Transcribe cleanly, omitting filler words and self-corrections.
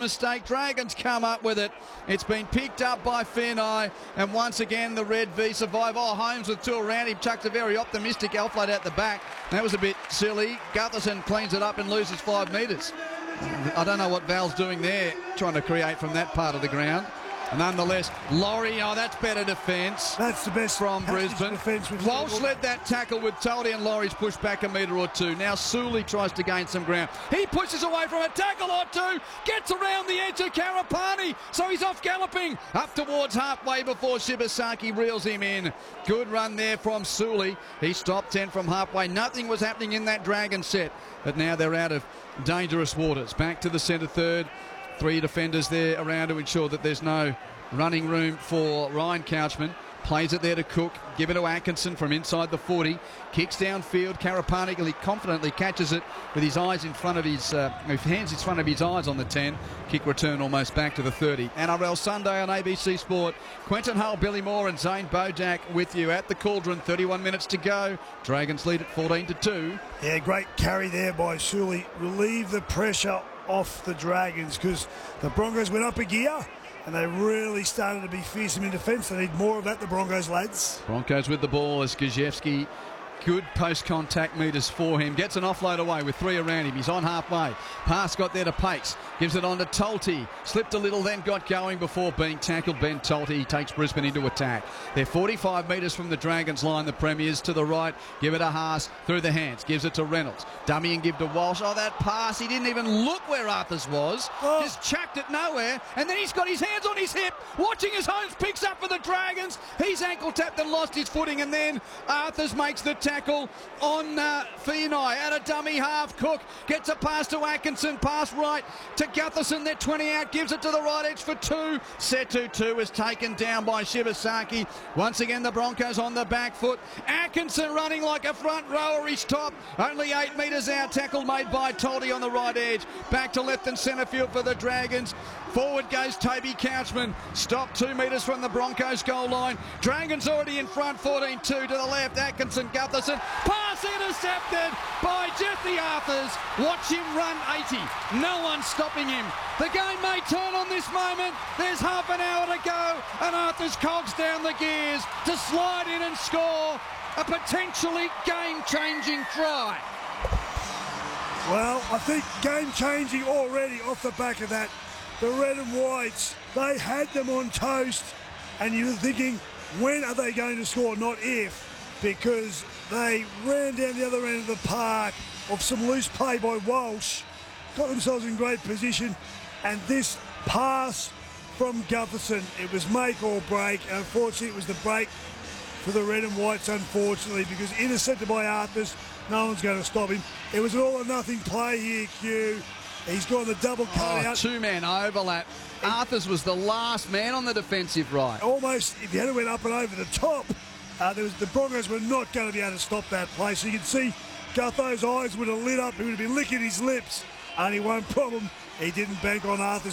mistake. Dragons come up with it. It's been picked up by Finai, and once again the Red V survive. Oh, Holmes with two around him, chucks a very optimistic offload out the back. That was a bit silly. Gutherson cleans it up and loses 5 metres. I don't know what Val's doing there, trying to create from that part of the ground. And nonetheless, Laurie, oh, that's better defence. That's the best from Brisbane. Walsh led that tackle with Toldy, and Laurie's pushed back a metre or two. Now Sully tries to gain some ground. He pushes away from a tackle or two, gets around the edge of Karapani, so he's off galloping up towards halfway before Shibasaki reels him in. Good run there from Sully. He stopped 10 from halfway. Nothing was happening in that Dragon set, but now they're out of dangerous waters. Back to the centre third. 3 defenders there around to ensure that there's no running room for Ryan Couchman. Plays it there to Cook. Give it to Atkinson from inside the 40. Kicks downfield. Karapani confidently catches it with his eyes in front of his hands in front of his eyes on the 10. Kick return almost back to the 30. NRL Sunday on ABC Sport. Quentin Hull, Billy Moore and Zane Bojack with you at the Cauldron. 31 minutes to go. Dragons lead at 14-2. Yeah, great carry there by Sully. Relieve the pressure off the Dragons, because the Broncos went up a gear and they really started to be fearsome in defence. They need more of that, the Broncos lads. Broncos with the ball as Gajewski. Good post-contact metres for him. Gets an offload away with 3 around him. He's on halfway. Pass got there to Pace. Gives it on to Tolte. Slipped a little, then got going before being tackled. Ben Tolte takes Brisbane into attack. They're 45 metres from the Dragons line. The Premiers to the right. Give it a Haas through the hands. Gives it to Reynolds. Dummy and give to Walsh. Oh, that pass. He didn't even look where Arthurs was. Just chucked it nowhere. And then he's got his hands on his hip. Watching as Holmes picks up for the Dragons. He's ankle tapped and lost his footing. And then Arthurs makes the tackle on Finai. At a dummy half. Cook gets a pass to Atkinson. Pass right to Gutherson. They're 20 out. Gives it to the right edge for 2. Setu 2 is taken down by Shibasaki. Once again the Broncos on the back foot. Atkinson running like a front rower. He's top. Only 8 metres out. Tackle made by Toldy on the right edge. Back to left and centre field for the Dragons. Forward goes Toby Couchman. Stopped 2 metres from the Broncos goal line. Dragons already in front. 14-2 to the left. Atkinson, Gutherson. Pass intercepted by Jesse Arthurs. Watch him run 80. No one stopping him. The game may turn on this moment. There's half an hour to go, and Arthurs cogs down the gears to slide in and score a potentially game-changing try. Well, I think game-changing already off the back of that. The red and whites, they had them on toast, and you were thinking, when are they going to score, not if, because they ran down the other end of the park off some loose play by Walsh, got themselves in great position, and this pass from Gutherson, it was make or break, and unfortunately it was the break for the red and whites, unfortunately, because intercepted by Arthurs, no one's going to stop him. It was an all or nothing play here, Q. He's got the double cut out. 2-man overlap. Arthurs was the last man on the defensive right. Almost, if he had went up and over the top, the Broncos were not going to be able to stop that play. So you can see Gutho's eyes would have lit up. He would have been licking his lips. Only one problem, he didn't bank on Arthurs.